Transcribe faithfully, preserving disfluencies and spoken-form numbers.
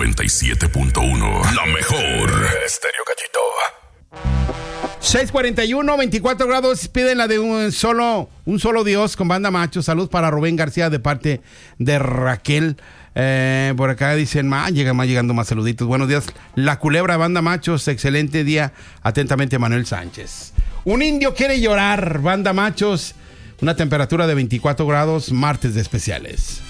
noventa y siete punto uno. La mejor. Estéreo Gallito. seis cuarenta y uno, veinticuatro grados. Piden la de un solo, un solo Dios con Banda Macho. Salud para Rubén García de parte de Raquel. Eh, por acá dicen, más llega más llegando más saluditos. Buenos días, La Culebra, Banda Machos. Excelente día. Atentamente, Manuel Sánchez. Un indio quiere llorar, Banda Machos. Una temperatura de veinticuatro grados, martes de especiales.